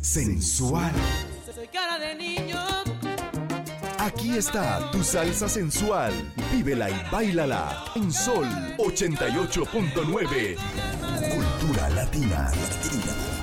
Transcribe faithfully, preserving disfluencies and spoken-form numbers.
sensual. Soy cara de niño. Aquí está tu salsa sensual. Vívela y báilala en Sol ochenta y ocho punto nueve. Cultura latina. Latina.